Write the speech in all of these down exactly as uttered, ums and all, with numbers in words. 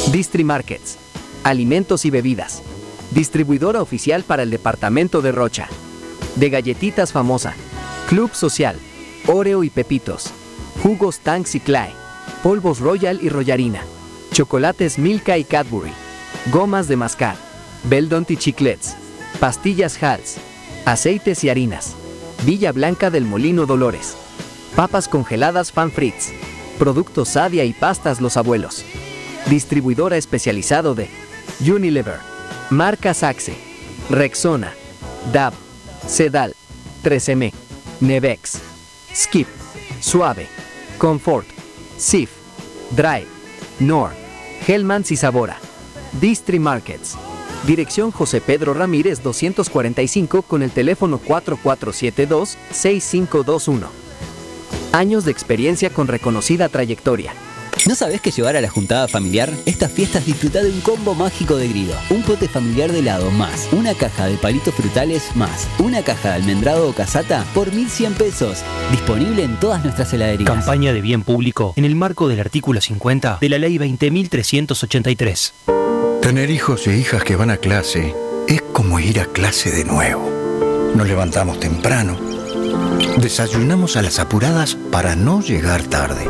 Distri Markets, alimentos y bebidas. Distribuidora oficial para el departamento de Rocha. De galletitas famosa. Club Social, Oreo y Pepitos. Jugos Tanks y Clay. Polvos Royal y Royarina. Chocolates Milka y Cadbury. Gomas de mascar. Beldont y Chiclets. Pastillas Hals. Aceites y harinas. Villa Blanca del Molino Dolores. Papas congeladas Fan Fritz. Productos Sadia y pastas Los Abuelos. Distribuidora especializado de Unilever. Marca Saxe. Rexona. D A B. Sedal. tres eme. Nevex. Skip. Suave. Comfort. Sif. Dry. Nor. Hellmann's y Sabora. Distri Markets. Dirección José Pedro Ramírez doscientos cuarenta y cinco con el teléfono cuatro cuatro siete dos, seis cinco dos uno. Años de experiencia con reconocida trayectoria. ¿No sabés que llevar a la juntada familiar? Estas fiestas disfrutá de un combo mágico de Grido. Un pote familiar de helado más, una caja de palitos frutales más, una caja de almendrado o casata por mil cien pesos. Disponible en todas nuestras heladerías. Campaña de bien público en el marco del artículo cincuenta de la ley veinte mil trescientos ochenta y tres. Tener hijos e hijas que van a clase es como ir a clase de nuevo. Nos levantamos temprano, desayunamos a las apuradas para no llegar tarde.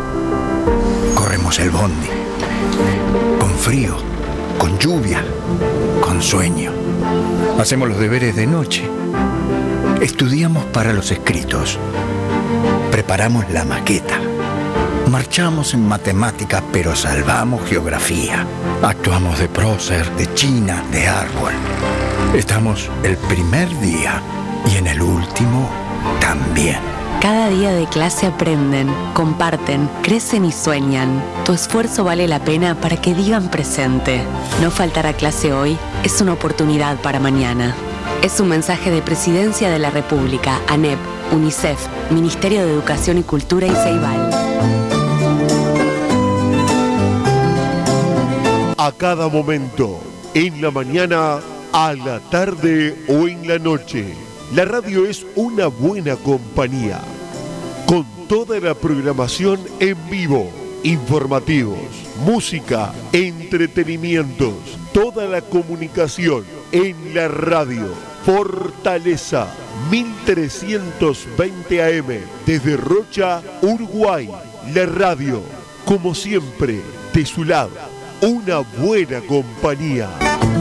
Corremos el bondi, con frío, con lluvia, con sueño. Hacemos los deberes de noche. Estudiamos para los escritos. Preparamos la maqueta. Marchamos en matemática, pero salvamos geografía. Actuamos de prócer, de china, de árbol. Estamos el primer día y en el último también. Cada día de clase aprenden, comparten, crecen y sueñan. Tu esfuerzo vale la pena para que digan presente. No faltar a clase hoy es una oportunidad para mañana. Es un mensaje de Presidencia de la República, ANEP, UNICEF, Ministerio de Educación y Cultura y Ceibal. A cada momento, en la mañana, a la tarde o en la noche. La radio es una buena compañía, con toda la programación en vivo, informativos, música, entretenimientos, toda la comunicación en la radio. Fortaleza mil trescientos veinte A M, desde Rocha, Uruguay. La radio, como siempre, de su lado, una buena compañía.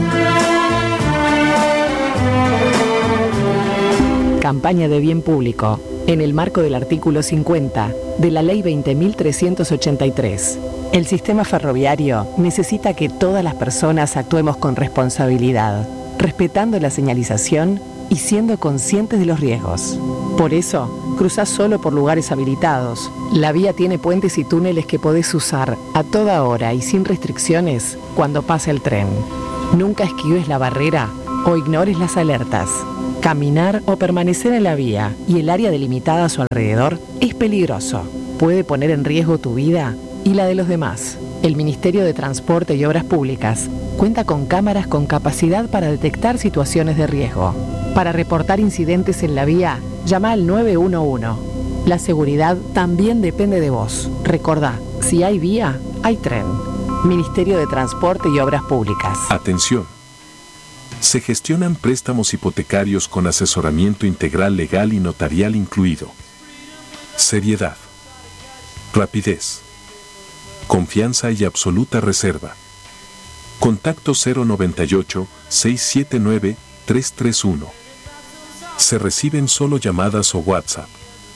Campaña de bien público, en el marco del artículo cincuenta de la ley veinte mil trescientos ochenta y tres. El sistema ferroviario necesita que todas las personas actuemos con responsabilidad, respetando la señalización y siendo conscientes de los riesgos. Por eso, cruzás solo por lugares habilitados. La vía tiene puentes y túneles que podés usar a toda hora y sin restricciones cuando pase el tren. Nunca esquives la barrera o ignores las alertas. Caminar o permanecer en la vía y el área delimitada a su alrededor es peligroso. Puede poner en riesgo tu vida y la de los demás. El Ministerio de Transporte y Obras Públicas cuenta con cámaras con capacidad para detectar situaciones de riesgo. Para reportar incidentes en la vía, llama al nueve uno uno. La seguridad también depende de vos. Recordá, si hay vía, hay tren. Ministerio de Transporte y Obras Públicas. Atención. Se gestionan préstamos hipotecarios con asesoramiento integral legal y notarial incluido. Seriedad. Rapidez. Confianza y absoluta reserva. Contacto cero noventa y ocho, seiscientos setenta y nueve, trescientos treinta y uno. Se reciben solo llamadas o WhatsApp.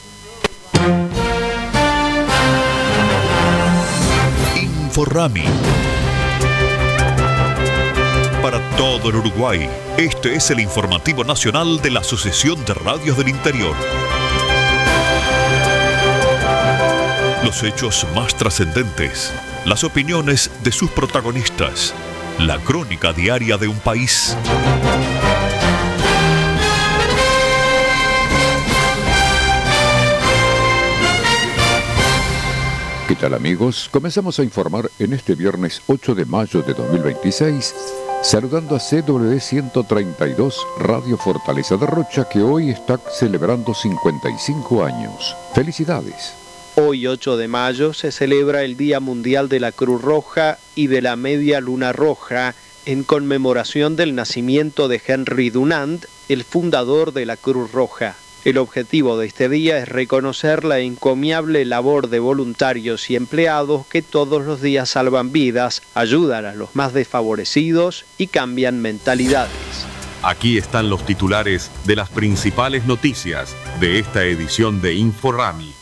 Inforrami. Para todo el Uruguay, este es el informativo nacional de la Asociación de Radios del Interior. Los hechos más trascendentes, las opiniones de sus protagonistas, la crónica diaria de un país. ¿Qué tal, amigos? Comenzamos a informar en este viernes ocho de mayo de dos mil veintiséis, saludando a C W ciento treinta y dos Radio Fortaleza de Rocha, que hoy está celebrando cincuenta y cinco años. ¡Felicidades! Hoy, ocho de mayo, se celebra el Día Mundial de la Cruz Roja y de la Media Luna Roja, en conmemoración del nacimiento de Henry Dunant, el fundador de la Cruz Roja. El objetivo de este día es reconocer la encomiable labor de voluntarios y empleados que todos los días salvan vidas, ayudan a los más desfavorecidos y cambian mentalidades. Aquí están los titulares de las principales noticias de esta edición de InfoRami.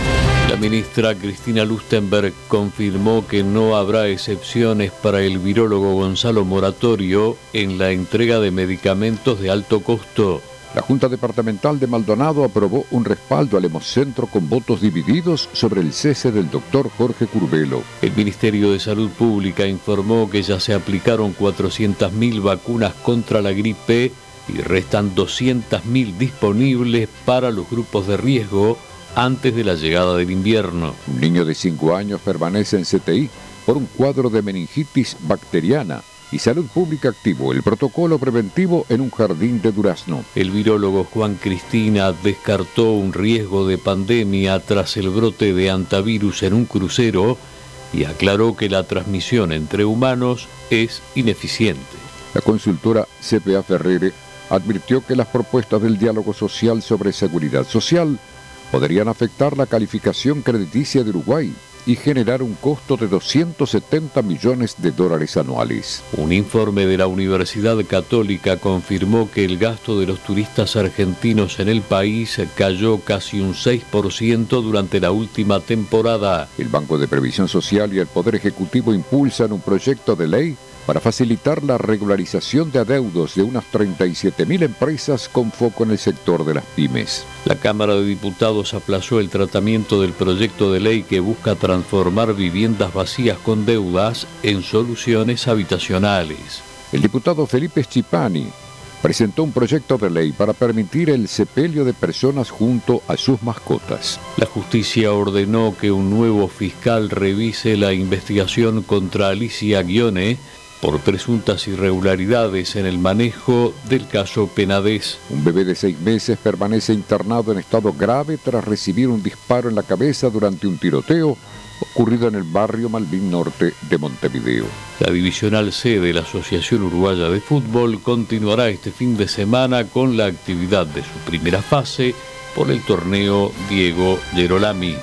La ministra Cristina Lustenberg confirmó que no habrá excepciones para el virólogo Gonzalo Moratorio en la entrega de medicamentos de alto costo. La Junta Departamental de Maldonado aprobó un respaldo al Hemocentro con votos divididos sobre el cese del doctor Jorge Curbelo. El Ministerio de Salud Pública informó que ya se aplicaron cuatrocientas mil vacunas contra la gripe y restan doscientas mil disponibles para los grupos de riesgo antes de la llegada del invierno. Un niño de cinco años permanece en C T I por un cuadro de meningitis bacteriana y Salud Pública activó el protocolo preventivo en un jardín de Durazno. El virólogo Juan Cristina descartó un riesgo de pandemia tras el brote de hantavirus en un crucero y aclaró que la transmisión entre humanos es ineficiente. La consultora C P A Ferrere advirtió que las propuestas del diálogo social sobre seguridad social podrían afectar la calificación crediticia de Uruguay y generar un costo de doscientos setenta millones de dólares anuales. Un informe de la Universidad Católica confirmó que el gasto de los turistas argentinos en el país cayó casi un seis por ciento durante la última temporada. El Banco de Previsión Social y el Poder Ejecutivo impulsan un proyecto de ley para facilitar la regularización de adeudos de unas treinta y siete mil empresas con foco en el sector de las pymes. La Cámara de Diputados aplazó el tratamiento del proyecto de ley que busca transformar viviendas vacías con deudas en soluciones habitacionales. El diputado Felipe Schipani presentó un proyecto de ley para permitir el sepelio de personas junto a sus mascotas. La justicia ordenó que un nuevo fiscal revise la investigación contra Alicia Guione por presuntas irregularidades en el manejo del caso Penades. Un bebé de seis meses permanece internado en estado grave tras recibir un disparo en la cabeza durante un tiroteo ocurrido en el barrio Malvin Norte de Montevideo. La Divisional C de la Asociación Uruguaya de Fútbol continuará este fin de semana con la actividad de su primera fase por el torneo Diego Gerolami.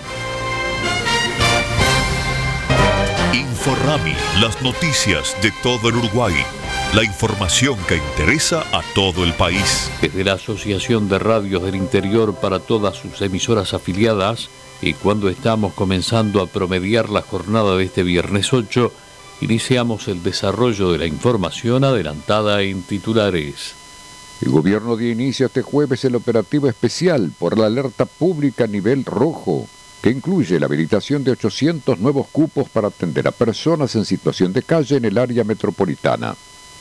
InfoRami, las noticias de todo el Uruguay. La información que interesa a todo el país. Desde la Asociación de Radios del Interior para todas sus emisoras afiliadas, y cuando estamos comenzando a promediar la jornada de este viernes ocho, iniciamos el desarrollo de la información adelantada en titulares. El gobierno dio inicio este jueves el operativo especial por la alerta pública a nivel rojo, que incluye la habilitación de ochocientos nuevos cupos para atender a personas en situación de calle en el área metropolitana.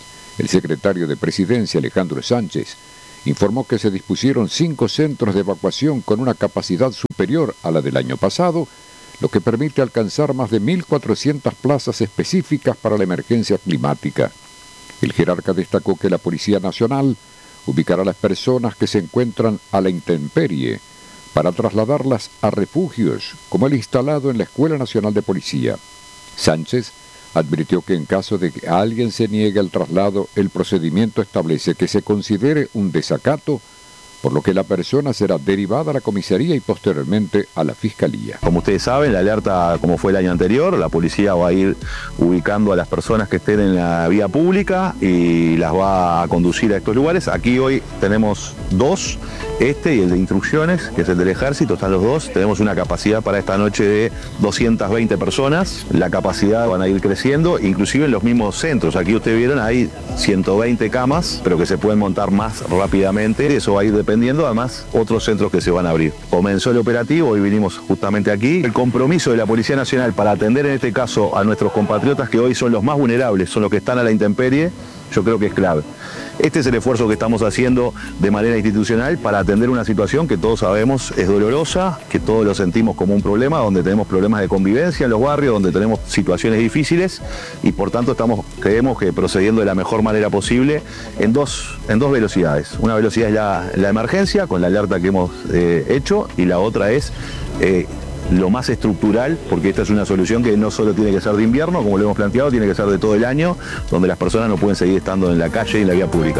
El secretario de Presidencia, Alejandro Sánchez, informó que se dispusieron cinco centros de evacuación con una capacidad superior a la del año pasado, lo que permite alcanzar más de mil cuatrocientas plazas específicas para la emergencia climática. El jerarca destacó que la Policía Nacional ubicará a las personas que se encuentran a la intemperie para trasladarlas a refugios, como el instalado en la Escuela Nacional de Policía. Sánchez advirtió que en caso de que alguien se niegue al traslado, el procedimiento establece que se considere un desacato, por lo que la persona será derivada a la comisaría y posteriormente a la fiscalía. Como ustedes saben, la alerta, como fue el año anterior, la policía va a ir ubicando a las personas que estén en la vía pública y las va a conducir a estos lugares. Aquí hoy tenemos dos, este y el de instrucciones, que es el del ejército, están los dos. Tenemos una capacidad para esta noche de doscientas veinte personas. La capacidad van a ir creciendo, inclusive en los mismos centros. Aquí ustedes vieron, hay ciento veinte camas, pero que se pueden montar más rápidamente. Eso va a ir dependiendo, además, otros centros que se van a abrir. Comenzó el operativo, hoy vinimos justamente aquí. El compromiso de la Policía Nacional para atender en este caso a nuestros compatriotas que hoy son los más vulnerables, son los que están a la intemperie, yo creo que es clave. Este es el esfuerzo que estamos haciendo de manera institucional para atender una situación que todos sabemos es dolorosa, que todos lo sentimos como un problema, donde tenemos problemas de convivencia en los barrios, donde tenemos situaciones difíciles y por tanto estamos, creemos que procediendo de la mejor manera posible en dos, en dos velocidades. Una velocidad es la, la emergencia, con la alerta que hemos eh, hecho, y la otra es eh, lo más estructural, porque esta es una solución que no solo tiene que ser de invierno, como lo hemos planteado, tiene que ser de todo el año, donde las personas no pueden seguir estando en la calle y en la vía pública.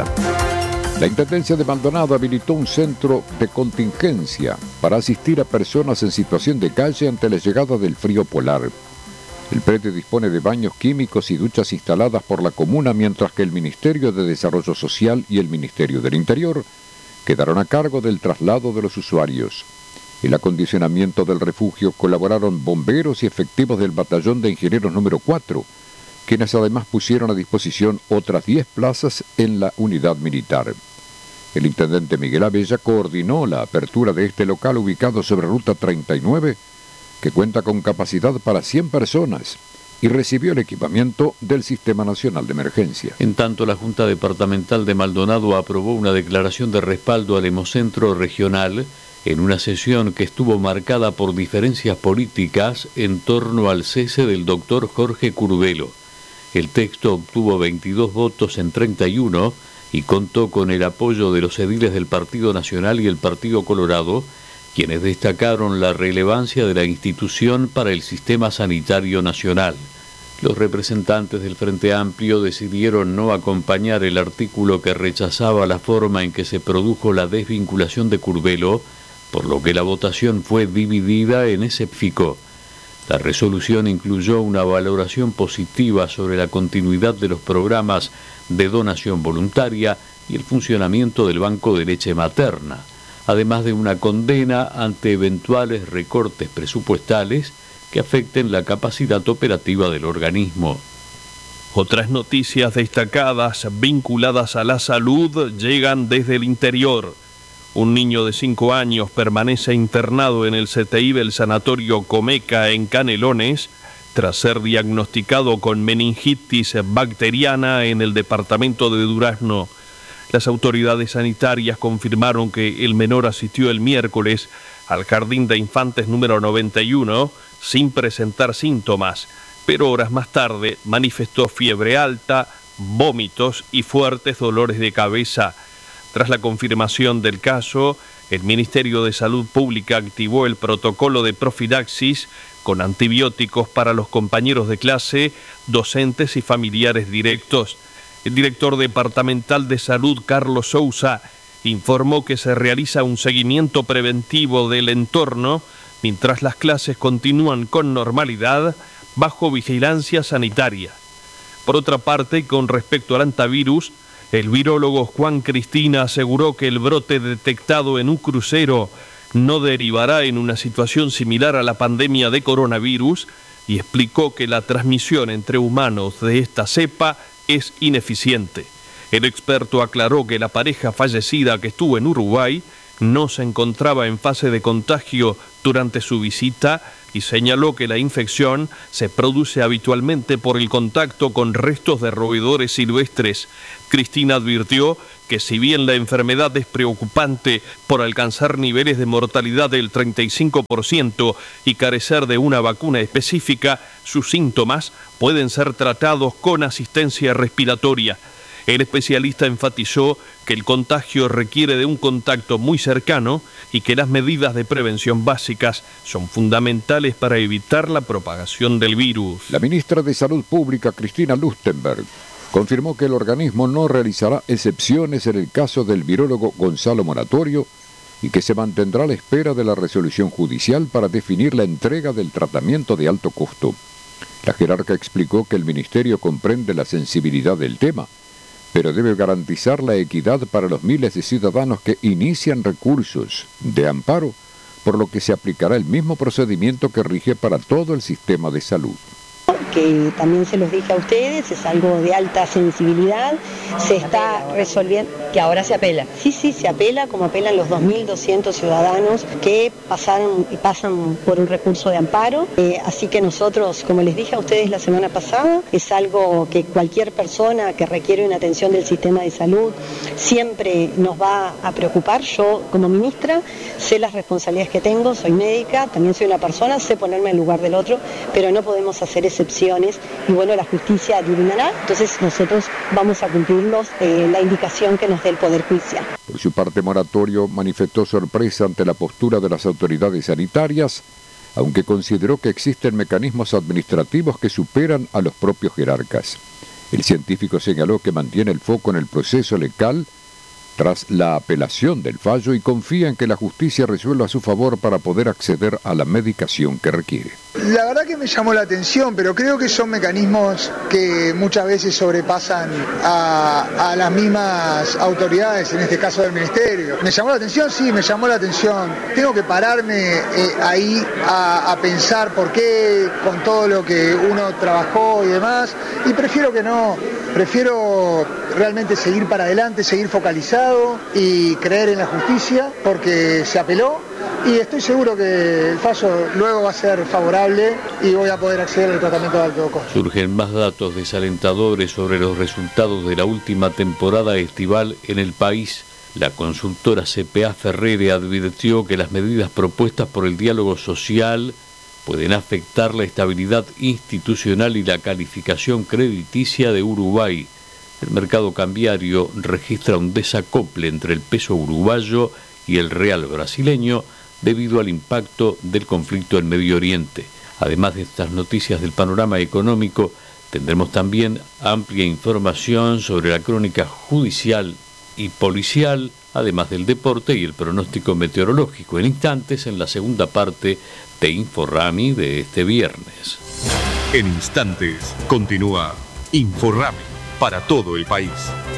La Intendencia de Maldonado habilitó un centro de contingencia para asistir a personas en situación de calle ante la llegada del frío polar. El predio dispone de baños químicos y duchas instaladas por la comuna, mientras que el Ministerio de Desarrollo Social y el Ministerio del Interior quedaron a cargo del traslado de los usuarios. El acondicionamiento del refugio colaboraron bomberos y efectivos del Batallón de Ingenieros número cuatro, quienes además pusieron a disposición otras diez plazas en la unidad militar. El intendente Miguel Abella coordinó la apertura de este local ubicado sobre Ruta treinta y nueve, que cuenta con capacidad para cien personas, y recibió el equipamiento del Sistema Nacional de Emergencia. En tanto, la Junta Departamental de Maldonado aprobó una declaración de respaldo al Hemocentro Regional en una sesión que estuvo marcada por diferencias políticas en torno al cese del doctor Jorge Curbelo. El texto obtuvo veintidós votos en treinta y uno y contó con el apoyo de los ediles del Partido Nacional y el Partido Colorado, quienes destacaron la relevancia de la institución para el sistema sanitario nacional. Los representantes del Frente Amplio decidieron no acompañar el artículo que rechazaba la forma en que se produjo la desvinculación de Curbelo, por lo que la votación fue dividida en escéptico. La resolución incluyó una valoración positiva sobre la continuidad de los programas de donación voluntaria y el funcionamiento del Banco de Leche Materna, además de una condena ante eventuales recortes presupuestales que afecten la capacidad operativa del organismo. Otras noticias destacadas vinculadas a la salud llegan desde el interior. Un niño de cinco años permanece internado en el C T I del Sanatorio Comeca en Canelones tras ser diagnosticado con meningitis bacteriana en el departamento de Durazno. Las autoridades sanitarias confirmaron que el menor asistió el miércoles al Jardín de Infantes número noventa y uno sin presentar síntomas, pero horas más tarde manifestó fiebre alta, vómitos y fuertes dolores de cabeza. Tras la confirmación del caso, el Ministerio de Salud Pública activó el protocolo de profilaxis con antibióticos para los compañeros de clase, docentes y familiares directos. El director departamental de salud, Carlos Sousa, informó que se realiza un seguimiento preventivo del entorno mientras las clases continúan con normalidad bajo vigilancia sanitaria. Por otra parte, con respecto al antivirus, el virólogo Juan Cristina aseguró que el brote detectado en un crucero no derivará en una situación similar a la pandemia de coronavirus y explicó que la transmisión entre humanos de esta cepa es ineficiente. El experto aclaró que la pareja fallecida que estuvo en Uruguay no se encontraba en fase de contagio durante su visita y señaló que la infección se produce habitualmente por el contacto con restos de roedores silvestres. Cristina advirtió que si bien la enfermedad es preocupante por alcanzar niveles de mortalidad del treinta y cinco por ciento y carecer de una vacuna específica, sus síntomas pueden ser tratados con asistencia respiratoria. El especialista enfatizó que el contagio requiere de un contacto muy cercano y que las medidas de prevención básicas son fundamentales para evitar la propagación del virus. La ministra de Salud Pública, Cristina Lustenberg, confirmó que el organismo no realizará excepciones en el caso del virólogo Gonzalo Moratorio y que se mantendrá a la espera de la resolución judicial para definir la entrega del tratamiento de alto costo. La jerarca explicó que el ministerio comprende la sensibilidad del tema, pero debe garantizar la equidad para los miles de ciudadanos que inician recursos de amparo, por lo que se aplicará el mismo procedimiento que rige para todo el sistema de salud. Que también se los dije a ustedes, es algo de alta sensibilidad, se está resolviendo, que ahora se apela. Sí, sí, se apela como apelan los dos mil doscientos ciudadanos que pasaron y pasan por un recurso de amparo. Eh, así que nosotros, como les dije a ustedes la semana pasada, es algo que cualquier persona que requiere una atención del sistema de salud siempre nos va a preocupar. Yo, como ministra, sé las responsabilidades que tengo, soy médica, también soy una persona, sé ponerme en lugar del otro, pero no podemos hacer excepciones y bueno, la justicia adivinará, entonces nosotros vamos a cumplirlos eh, la indicación que nos dé el Poder Judicial. Por su parte, Moratorio manifestó sorpresa ante la postura de las autoridades sanitarias aunque consideró que existen mecanismos administrativos que superan a los propios jerarcas. El científico señaló que mantiene el foco en el proceso legal tras la apelación del fallo y confía en que la justicia resuelva a su favor para poder acceder a la medicación que requiere. La verdad que me llamó la atención, pero creo que son mecanismos que muchas veces sobrepasan a, a las mismas autoridades, en este caso del Ministerio. ¿Me llamó la atención? Sí, me llamó la atención. Tengo que pararme eh, ahí a, a pensar por qué, con todo lo que uno trabajó y demás, y prefiero que no, prefiero realmente seguir para adelante, seguir focalizado y creer en la justicia, porque se apeló y estoy seguro que el fallo luego va a ser favorable y voy a poder acceder al tratamiento de alto costo. Surgen más datos desalentadores sobre los resultados de la última temporada estival en el país. La consultora C P A Ferrere advirtió que las medidas propuestas por el diálogo social pueden afectar la estabilidad institucional y la calificación crediticia de Uruguay. El mercado cambiario registra un desacople entre el peso uruguayo y el real brasileño debido al impacto del conflicto en Medio Oriente. Además de estas noticias del panorama económico, tendremos también amplia información sobre la crónica judicial y policial, además del deporte y el pronóstico meteorológico, en instantes en la segunda parte de InfoRami de este viernes. En instantes continúa InfoRami para todo el país.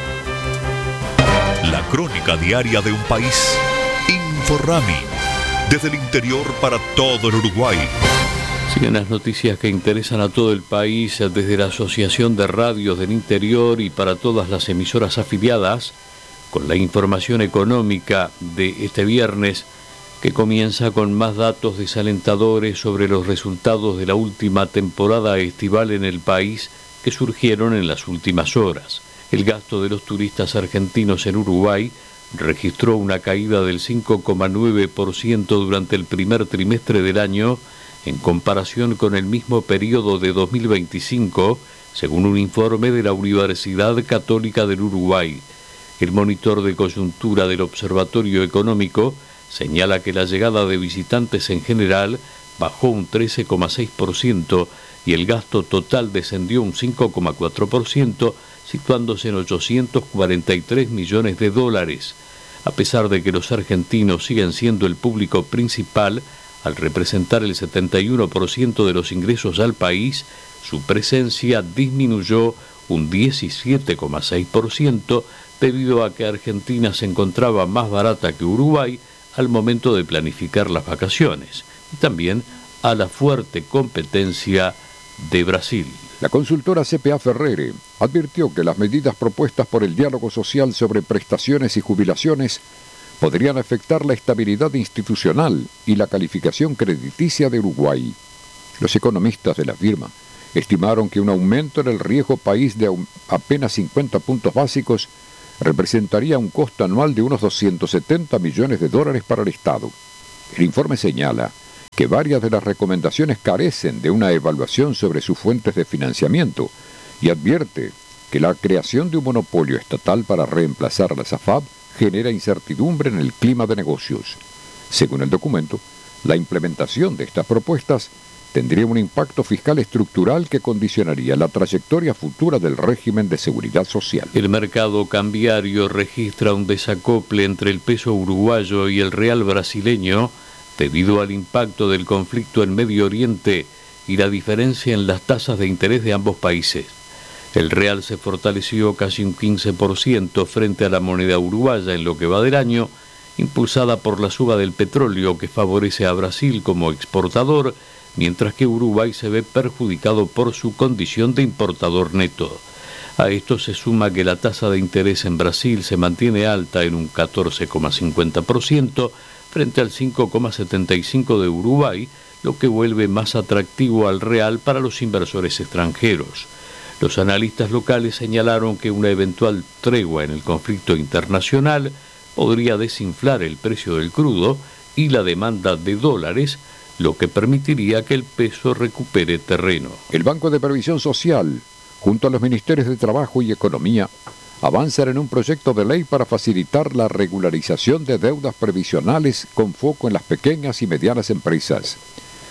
La crónica diaria de un país. InfoRami. Desde el interior para todo el Uruguay. Siguen las noticias que interesan a todo el país desde la Asociación de Radios del Interior y para todas las emisoras afiliadas, con la información económica de este viernes, que comienza con más datos desalentadores sobre los resultados de la última temporada estival en el país que surgieron en las últimas horas. El gasto de los turistas argentinos en Uruguay registró una caída del cinco coma nueve por ciento durante el primer trimestre del año en comparación con el mismo periodo de dos mil veinticinco, según un informe de la Universidad Católica del Uruguay. El monitor de coyuntura del Observatorio Económico señala que la llegada de visitantes en general bajó un trece coma seis por ciento y el gasto total descendió un cinco coma cuatro por ciento, situándose en ochocientos cuarenta y tres millones de dólares. A pesar de que los argentinos siguen siendo el público principal, al representar el setenta y uno por ciento de los ingresos al país, su presencia disminuyó un diecisiete coma seis por ciento debido a que Argentina se encontraba más barata que Uruguay al momento de planificar las vacaciones, y también a la fuerte competencia de Brasil. La consultora C P A Ferrere advirtió que las medidas propuestas por el diálogo social sobre prestaciones y jubilaciones podrían afectar la estabilidad institucional y la calificación crediticia de Uruguay. Los economistas de la firma estimaron que un aumento en el riesgo país de apenas cincuenta puntos básicos representaría un costo anual de unos doscientos setenta millones de dólares para el Estado. El informe señala que varias de las recomendaciones carecen de una evaluación sobre sus fuentes de financiamiento y advierte que la creación de un monopolio estatal para reemplazar a la SAFAP genera incertidumbre en el clima de negocios. Según el documento, la implementación de estas propuestas tendría un impacto fiscal estructural que condicionaría la trayectoria futura del régimen de seguridad social. El mercado cambiario registra un desacople entre el peso uruguayo y el real brasileño debido al impacto del conflicto en Medio Oriente y la diferencia en las tasas de interés de ambos países. El real se fortaleció casi un quince por ciento frente a la moneda uruguaya en lo que va del año, impulsada por la suba del petróleo que favorece a Brasil como exportador, mientras que Uruguay se ve perjudicado por su condición de importador neto. A esto se suma que la tasa de interés en Brasil se mantiene alta en un catorce coma cincuenta por ciento frente al cinco coma setenta y cinco por ciento de Uruguay, lo que vuelve más atractivo al real para los inversores extranjeros. Los analistas locales señalaron que una eventual tregua en el conflicto internacional podría desinflar el precio del crudo y la demanda de dólares, lo que permitiría que el peso recupere terreno. El Banco de Previsión Social, junto a los Ministerios de Trabajo y Economía, avanzan en un proyecto de ley para facilitar la regularización de deudas previsionales con foco en las pequeñas y medianas empresas.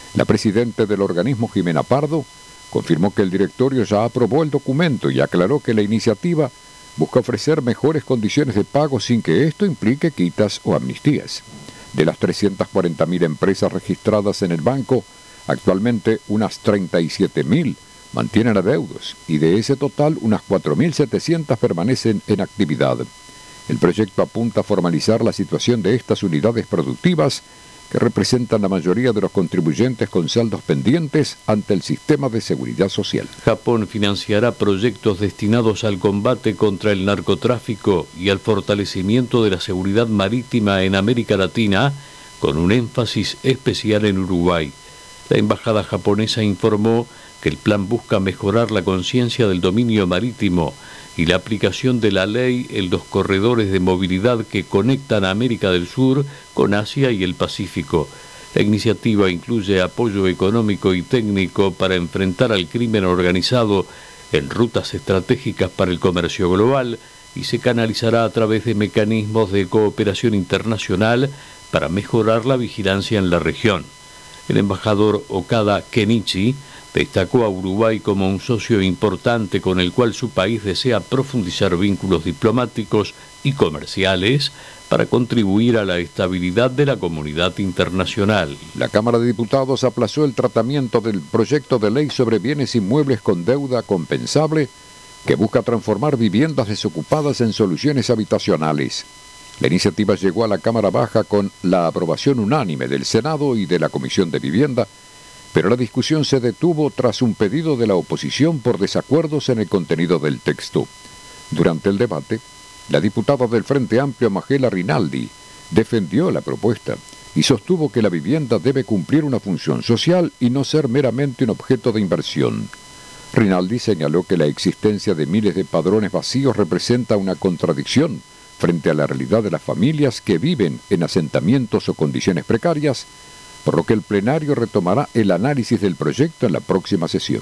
La presidenta del organismo, Jimena Pardo, confirmó que el directorio ya aprobó el documento y aclaró que la iniciativa busca ofrecer mejores condiciones de pago sin que esto implique quitas o amnistías. De las trescientas cuarenta mil empresas registradas en el banco, actualmente unas treinta y siete mil mantienen adeudos y de ese total unas cuatro mil setecientas permanecen en actividad. El proyecto apunta a formalizar la situación de estas unidades productivas que representan la mayoría de los contribuyentes con saldos pendientes ante el sistema de seguridad social. Japón financiará proyectos destinados al combate contra el narcotráfico y al fortalecimiento de la seguridad marítima en América Latina, con un énfasis especial en Uruguay. La embajada japonesa informó que el plan busca mejorar la conciencia del dominio marítimo y la aplicación de la ley en los corredores de movilidad que conectan a América del Sur con Asia y el Pacífico. La iniciativa incluye apoyo económico y técnico para enfrentar al crimen organizado en rutas estratégicas para el comercio global y se canalizará a través de mecanismos de cooperación internacional para mejorar la vigilancia en la región. El embajador Okada Kenichi destacó a Uruguay como un socio importante con el cual su país desea profundizar vínculos diplomáticos y comerciales para contribuir a la estabilidad de la comunidad internacional. La Cámara de Diputados aplazó el tratamiento del proyecto de ley sobre bienes inmuebles con deuda compensable que busca transformar viviendas desocupadas en soluciones habitacionales. La iniciativa llegó a la Cámara Baja con la aprobación unánime del Senado y de la Comisión de Vivienda, pero la discusión se detuvo tras un pedido de la oposición por desacuerdos en el contenido del texto. Durante el debate, la diputada del Frente Amplio, Majela Rinaldi, defendió la propuesta y sostuvo que la vivienda debe cumplir una función social y no ser meramente un objeto de inversión. Rinaldi señaló que la existencia de miles de padrones vacíos representa una contradicción frente a la realidad de las familias que viven en asentamientos o condiciones precarias, por lo que el plenario retomará el análisis del proyecto en la próxima sesión.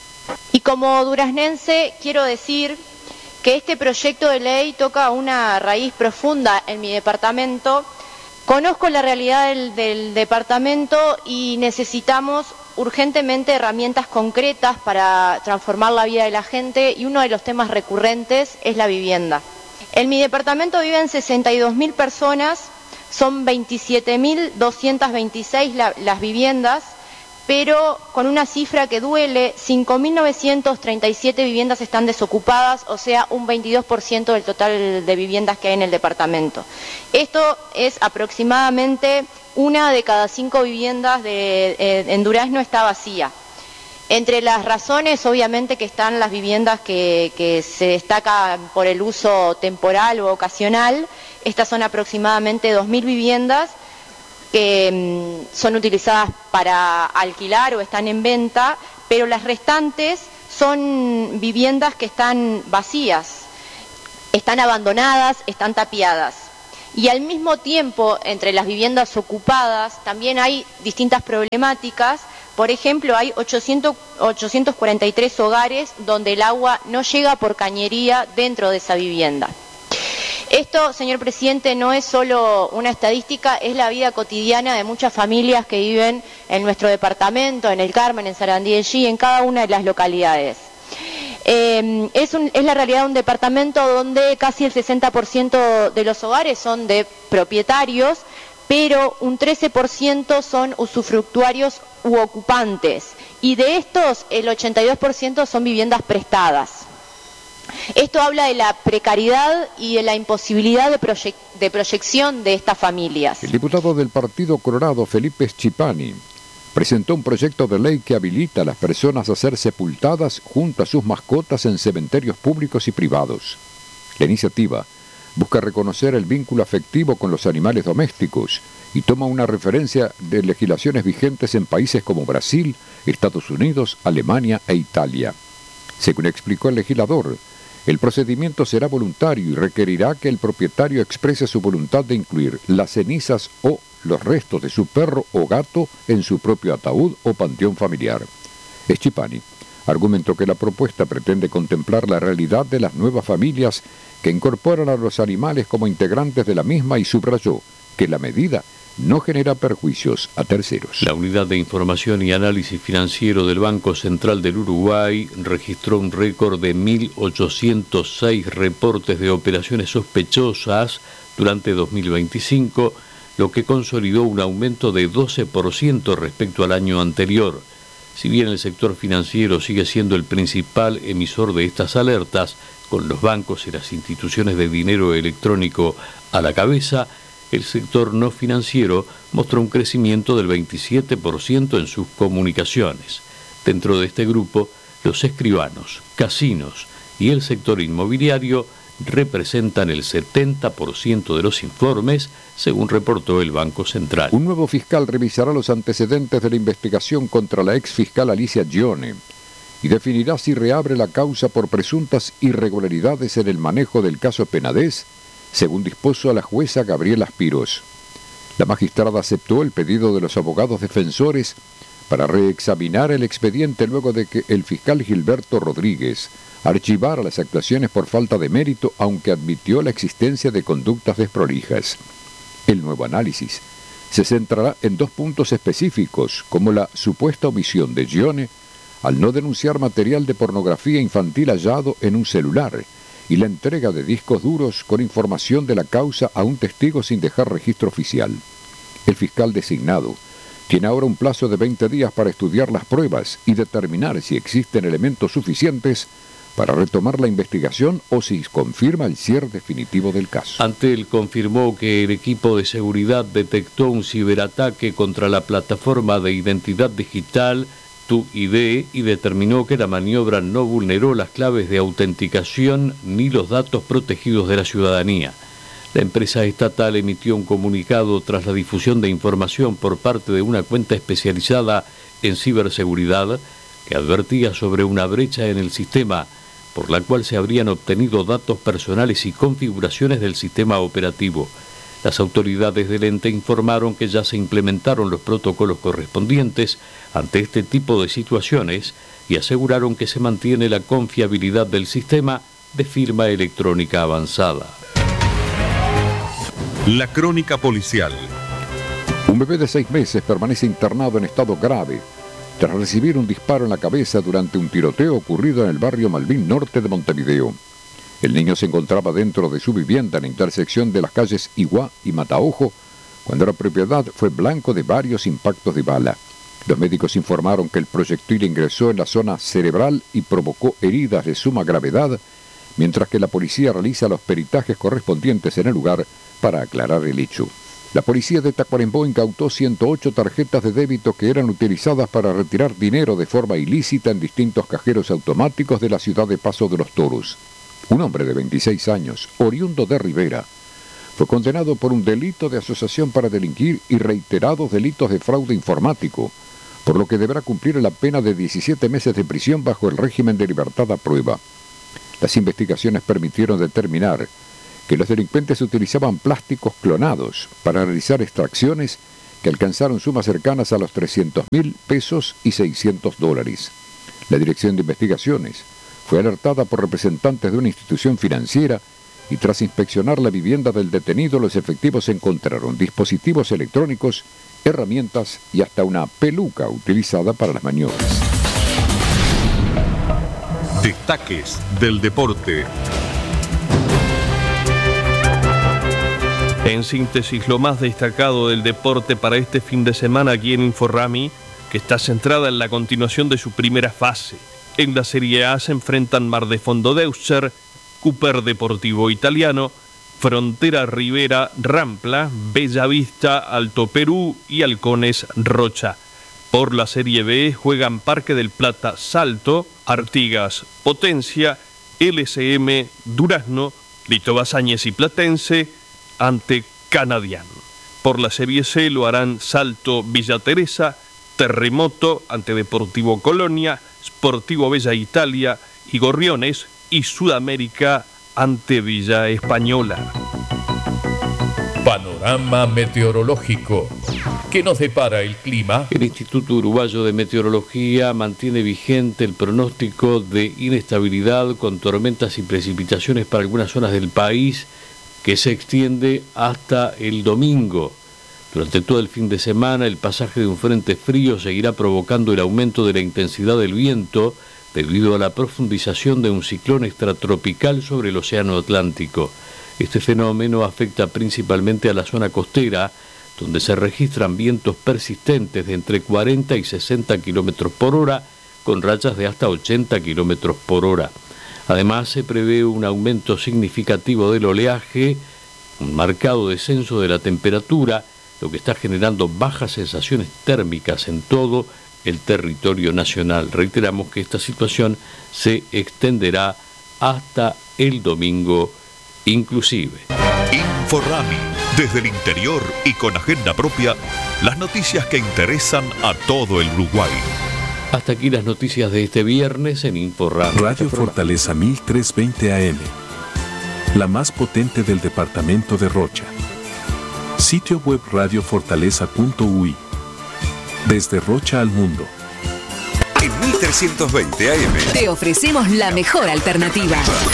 Y como duraznense quiero decir que este proyecto de ley toca una raíz profunda en mi departamento. Conozco la realidad del, del departamento y necesitamos urgentemente herramientas concretas para transformar la vida de la gente y uno de los temas recurrentes es la vivienda. En mi departamento viven sesenta y dos mil personas, son veintisiete mil doscientas veintiséis la, las viviendas, pero con una cifra que duele, cinco mil novecientas treinta y siete viviendas están desocupadas, o sea, un veintidós por ciento del total de viviendas que hay en el departamento. Esto es aproximadamente una de cada cinco viviendas de, eh, en Durazno está vacía. Entre las razones, obviamente, que están las viviendas que, que se destacan por el uso temporal o ocasional. Estas son aproximadamente dos mil viviendas que mmm, son utilizadas para alquilar o están en venta, pero las restantes son viviendas que están vacías, están abandonadas, están tapiadas. Y al mismo tiempo, entre las viviendas ocupadas, también hay distintas problemáticas. Por ejemplo, hay ochocientos cuarenta y tres hogares donde el agua no llega por cañería dentro de esa vivienda. Esto, señor presidente, no es solo una estadística, es la vida cotidiana de muchas familias que viven en nuestro departamento, en El Carmen, en Sarandí de G, en cada una de las localidades. Eh, es, un, es la realidad de un departamento donde casi el sesenta por ciento de los hogares son de propietarios, pero un trece por ciento son usufructuarios u ocupantes, y de estos el ochenta y dos por ciento son viviendas prestadas. Esto habla de la precariedad y de la imposibilidad de, proyec de proyección de estas familias. El diputado del Partido Colorado, Felipe Schipani, presentó un proyecto de ley que habilita a las personas a ser sepultadas junto a sus mascotas en cementerios públicos y privados. La iniciativa busca reconocer el vínculo afectivo con los animales domésticos y toma una referencia de legislaciones vigentes en países como Brasil, Estados Unidos, Alemania e Italia. Según explicó el legislador, el procedimiento será voluntario y requerirá que el propietario exprese su voluntad de incluir las cenizas o los restos de su perro o gato en su propio ataúd o panteón familiar. Schipani argumentó que la propuesta pretende contemplar la realidad de las nuevas familias que incorporan a los animales como integrantes de la misma y subrayó que la medida no genera perjuicios a terceros. La Unidad de Información y Análisis Financiero del Banco Central del Uruguay registró un récord de mil ochocientos seis reportes de operaciones sospechosas durante dos mil veinticinco, lo que consolidó un aumento de doce por ciento respecto al año anterior. Si bien el sector financiero sigue siendo el principal emisor de estas alertas, con los bancos y las instituciones de dinero electrónico a la cabeza, el sector no financiero mostró un crecimiento del veintisiete por ciento en sus comunicaciones. Dentro de este grupo, los escribanos, casinos y el sector inmobiliario representan el setenta por ciento de los informes, según reportó el Banco Central. Un nuevo fiscal revisará los antecedentes de la investigación contra la ex fiscal Alicia Gione y definirá si reabre la causa por presuntas irregularidades en el manejo del caso Penades, según dispuso a la jueza Gabriela Spiros. La magistrada aceptó el pedido de los abogados defensores para reexaminar el expediente luego de que el fiscal Gilberto Rodríguez archivara las actuaciones por falta de mérito, aunque admitió la existencia de conductas desprolijas. El nuevo análisis se centrará en dos puntos específicos, como la supuesta omisión de Gione al no denunciar material de pornografía infantil hallado en un celular y la entrega de discos duros con información de la causa a un testigo sin dejar registro oficial. El fiscal designado tiene ahora un plazo de veinte días para estudiar las pruebas y determinar si existen elementos suficientes para retomar la investigación o si confirma el cierre definitivo del caso. Antel confirmó que el equipo de seguridad detectó un ciberataque contra la plataforma de identidad digital Tu I D y determinó que la maniobra no vulneró las claves de autenticación ni los datos protegidos de la ciudadanía. La empresa estatal emitió un comunicado tras la difusión de información por parte de una cuenta especializada en ciberseguridad que advertía sobre una brecha en el sistema por la cual se habrían obtenido datos personales y configuraciones del sistema operativo. Las autoridades del ente informaron que ya se implementaron los protocolos correspondientes ante este tipo de situaciones y aseguraron que se mantiene la confiabilidad del sistema de firma electrónica avanzada. La crónica policial. Un bebé de seis meses permanece internado en estado grave tras recibir un disparo en la cabeza durante un tiroteo ocurrido en el barrio Malvin Norte de Montevideo. El niño se encontraba dentro de su vivienda en la intersección de las calles Iguá y Mataojo, cuando la propiedad fue blanco de varios impactos de bala. Los médicos informaron que el proyectil ingresó en la zona cerebral y provocó heridas de suma gravedad, mientras que la policía realiza los peritajes correspondientes en el lugar para aclarar el hecho. La policía de Tacuarembó incautó ciento ocho tarjetas de débito que eran utilizadas para retirar dinero de forma ilícita en distintos cajeros automáticos de la ciudad de Paso de los Toros. Un hombre de veintiséis años, oriundo de Rivera, fue condenado por un delito de asociación para delinquir y reiterados delitos de fraude informático, por lo que deberá cumplir la pena de diecisiete meses de prisión bajo el régimen de libertad a prueba. Las investigaciones permitieron determinar que los delincuentes utilizaban plásticos clonados para realizar extracciones que alcanzaron sumas cercanas a los trescientos mil pesos y seiscientos dólares. La Dirección de Investigaciones fue alertada por representantes de una institución financiera y tras inspeccionar la vivienda del detenido, los efectivos encontraron dispositivos electrónicos, herramientas y hasta una peluca utilizada para las maniobras. Destaques del deporte. En síntesis, lo más destacado del deporte para este fin de semana aquí en Inforrami, que está centrada en la continuación de su primera fase. En la Serie A se enfrentan Mar de Fondo Deuster, Cooper Deportivo Italiano, Frontera Rivera Rampla, Bellavista Alto Perú y Halcones Rocha. Por la Serie B juegan Parque del Plata Salto, Artigas Potencia, L S M Durazno, Lito Basáñez y Platense ante Canadian. Por la Serie C lo harán Salto Villa Teresa, Terremoto ante Deportivo Colonia, Sportivo Bella Italia y Gorriones, y Sudamérica ante Villa Española. Panorama meteorológico. ¿Qué nos depara el clima? El Instituto Uruguayo de Meteorología mantiene vigente el pronóstico de inestabilidad con tormentas y precipitaciones para algunas zonas del país que se extiende hasta el domingo. Durante todo el fin de semana, el pasaje de un frente frío seguirá provocando el aumento de la intensidad del viento debido a la profundización de un ciclón extratropical sobre el Océano Atlántico. Este fenómeno afecta principalmente a la zona costera, donde se registran vientos persistentes de entre cuarenta y sesenta kilómetros por hora, con rachas de hasta ochenta kilómetros por hora. Además, se prevé un aumento significativo del oleaje, un marcado descenso de la temperatura, lo que está generando bajas sensaciones térmicas en todo el territorio nacional. Reiteramos que esta situación se extenderá hasta el domingo inclusive. Inforrami, desde el interior y con agenda propia, las noticias que interesan a todo el Uruguay. Hasta aquí las noticias de este viernes en Inforrami. Radio Fortaleza mil trescientos veinte A M, la más potente del departamento de Rocha. Sitio web radio fortaleza punto u i. Desde Rocha al mundo. En mil trescientos veinte A M te ofrecemos la mejor alternativa.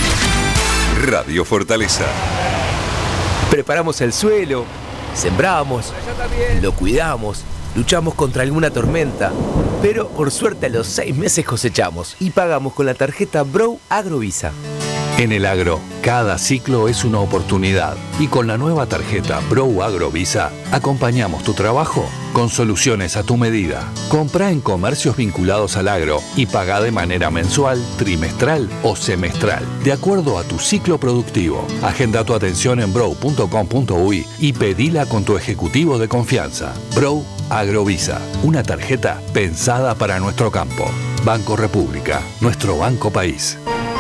Radio Fortaleza. Preparamos el suelo, sembramos, lo cuidamos, luchamos contra alguna tormenta, pero por suerte a los seis meses cosechamos y pagamos con la tarjeta Brow Agrovisa. En el agro, cada ciclo es una oportunidad y con la nueva tarjeta Brow Agrovisa acompañamos tu trabajo con soluciones a tu medida. Compra en comercios vinculados al agro y paga de manera mensual, trimestral o semestral, de acuerdo a tu ciclo productivo. Agenda tu atención en brow punto com punto u i y pedila con tu ejecutivo de confianza. Brow Agrovisa, una tarjeta pensada para nuestro campo. Banco República, nuestro banco país.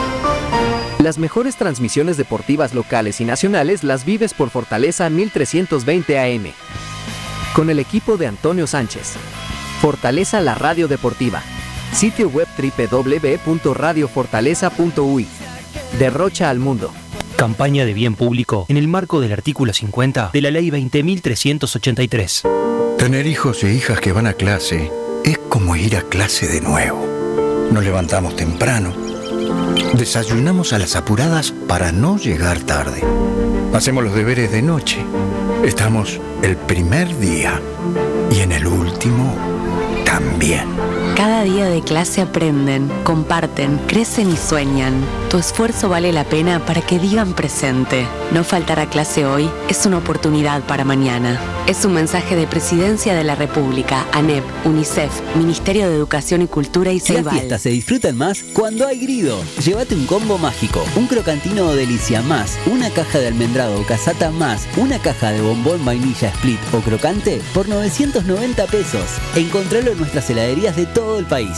Las mejores transmisiones deportivas locales y nacionales las vives por Fortaleza mil trescientos veinte A M. Con el equipo de Antonio Sánchez. Fortaleza la radio deportiva. Sitio web doble u doble u doble u punto radio fortaleza punto u i. De Rocha al mundo. Campaña de bien público en el marco del artículo cincuenta de la Ley veinte mil trescientos ochenta y tres. Tener hijos e hijas que van a clase es como ir a clase de nuevo. Nos levantamos temprano. Desayunamos a las apuradas para no llegar tarde. Hacemos los deberes de noche. Estamos el primer día y en el último también. Cada día de clase aprenden, comparten, crecen y sueñan. Tu esfuerzo vale la pena para que digan presente. No faltar a clase hoy es una oportunidad para mañana. Es un mensaje de Presidencia de la República, ANEP, UNICEF, Ministerio de Educación y Cultura y Ceibal. Las fiestas se disfrutan más cuando hay grido. Llévate un combo mágico, un crocantino o delicia más, una caja de almendrado o casata más, una caja de bombón vainilla split o crocante por novecientos noventa pesos. Encontralo en nuestras heladerías de todo el país.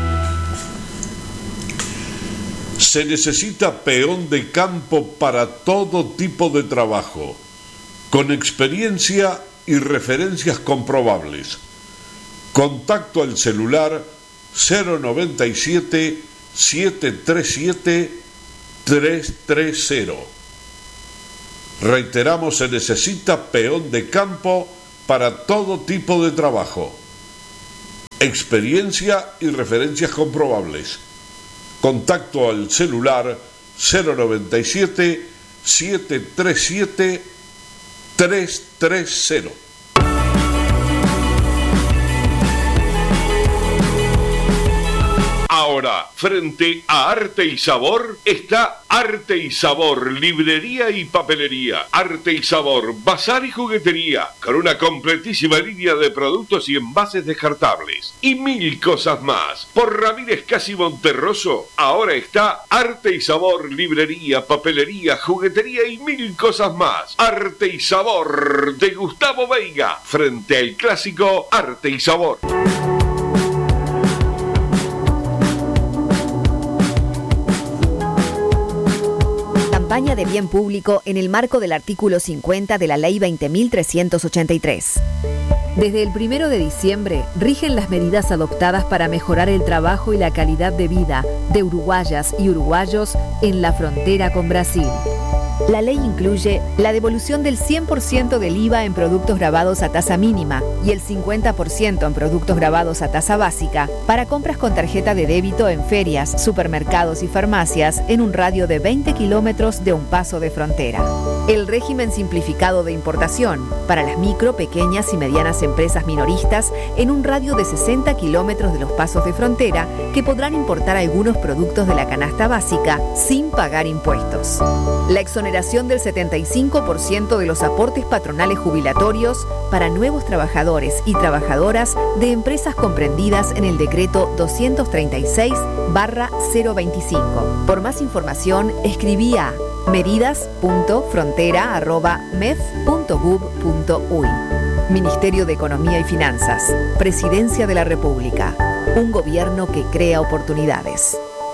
Se necesita peón de campo para todo tipo de trabajo, con experiencia y referencias comprobables. Contacto al celular cero noventa y siete, siete tres siete, tres tres cero. Reiteramos, se necesita peón de campo para todo tipo de trabajo. Experiencia y referencias comprobables. Contacto al celular cero noventa y siete, siete tres siete, tres tres cero. Ahora, frente a Arte y Sabor, está Arte y Sabor, librería y papelería. Arte y Sabor, bazar y juguetería, con una completísima línea de productos y envases descartables. Y mil cosas más. Por Ramírez Casi Monterroso, ahora está Arte y Sabor, librería, papelería, juguetería y mil cosas más. Arte y Sabor, de Gustavo Veiga, frente al clásico Arte y Sabor. Campaña de bien público en el marco del artículo cincuenta de la Ley veinte mil trescientos ochenta y tres. Desde el primero de diciembre rigen las medidas adoptadas para mejorar el trabajo y la calidad de vida de uruguayas y uruguayos en la frontera con Brasil. La ley incluye la devolución del cien por ciento del I V A en productos grabados a tasa mínima y el cincuenta por ciento en productos grabados a tasa básica para compras con tarjeta de débito en ferias, supermercados y farmacias en un radio de veinte kilómetros de un paso de frontera. El régimen simplificado de importación para las micro, pequeñas y medianas empresas minoristas en un radio de sesenta kilómetros de los pasos de frontera que podrán importar algunos productos de la canasta básica sin pagar impuestos. La exoneración del setenta y cinco por ciento de los aportes patronales jubilatorios para nuevos trabajadores y trabajadoras de empresas comprendidas en el decreto doscientos treinta y seis barra cero veinticinco. Por más información, escribí a medidas punto frontera arroba mef punto gov punto uy. Ministerio de Economía y Finanzas, Presidencia de la República, un gobierno que crea oportunidades.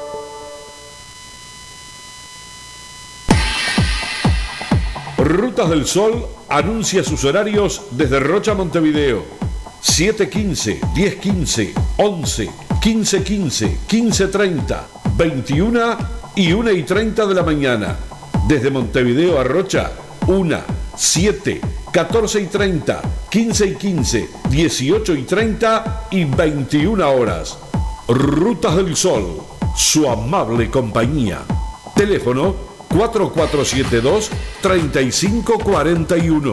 Rutas del Sol anuncia sus horarios desde Rocha a Montevideo. siete quince, diez quince, once, quince quince, quince treinta, veintiuno y una y treinta de la mañana. Desde Montevideo a Rocha, una, siete, catorce y treinta, quince y quince, dieciocho y treinta y veintiuna horas. Rutas del Sol, su amable compañía. Teléfono cuatro cuatro siete dos, tres cinco cuatro uno.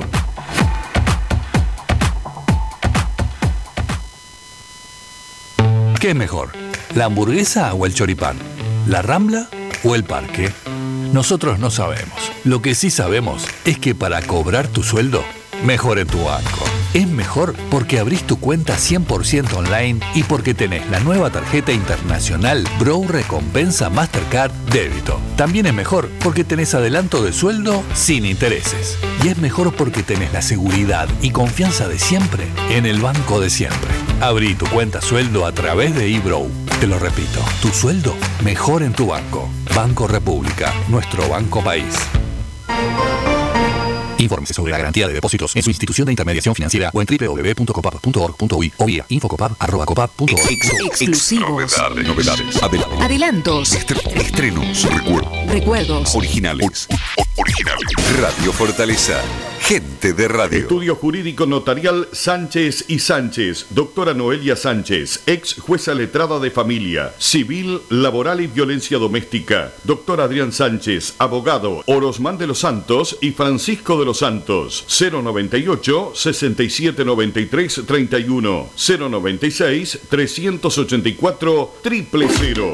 ¿Qué es mejor? ¿La hamburguesa o el choripán? ¿La Rambla o el parque? Nosotros no sabemos. Lo que sí sabemos es que para cobrar tu sueldo, mejor en tu banco. Es mejor porque abrís tu cuenta cien por ciento online y porque tenés la nueva tarjeta internacional Bro Recompensa Mastercard Débito. También es mejor porque tenés adelanto de sueldo sin intereses. Y es mejor porque tenés la seguridad y confianza de siempre en el banco de siempre. Abrí tu cuenta sueldo a través de eBrow. Te lo repito, tu sueldo mejor en tu banco. Banco República, nuestro banco país. Infórmese sobre la garantía de depósitos en su institución de intermediación financiera o en doble u doble u doble u punto copap punto org punto uy o vía infocopap arroba copap punto org. Exclusivos. Novedades, novedades, adelantos, Adelantos. estrenos, recuerdos, Recuerdos. originales, originales. Radio Fortaleza, gente de radio. Estudio Jurídico Notarial Sánchez y Sánchez. Doctora Noelia Sánchez, ex jueza letrada de familia, civil, laboral y violencia doméstica. Doctor Adrián Sánchez, abogado, Orosmán de los Santos y Francisco de los Santos. cero noventa y ocho, sesenta y siete noventa y tres treinta y uno. cero noventa y seis, trescientos ochenta y cuatro, triple cero.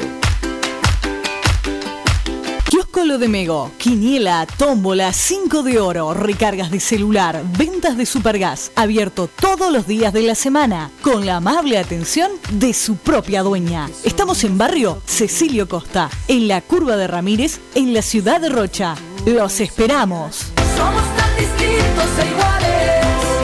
Kiosco Lo de Mego, quiniela, tómbola, cinco de oro, recargas de celular, ventas de supergas, abierto todos los días de la semana, con la amable atención de su propia dueña. Estamos en barrio Cecilio Costa, en la Curva de Ramírez, en la ciudad de Rocha. Los esperamos. Somos tan distintos e iguales.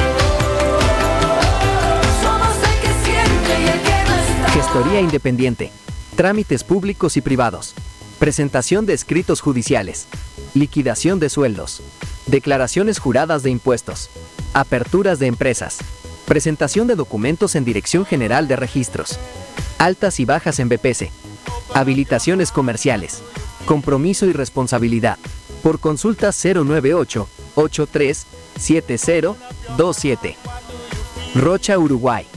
Somos el que siente y el que no está. Gestoría independiente. Trámites públicos y privados. Presentación de escritos judiciales. Liquidación de sueldos. Declaraciones juradas de impuestos. Aperturas de empresas. Presentación de documentos en Dirección General de Registros. Altas y bajas en B P C. Habilitaciones comerciales. Compromiso y responsabilidad. Por consulta cero nueve ocho, ochenta y tres, setenta dos siete. Rocha, Uruguay.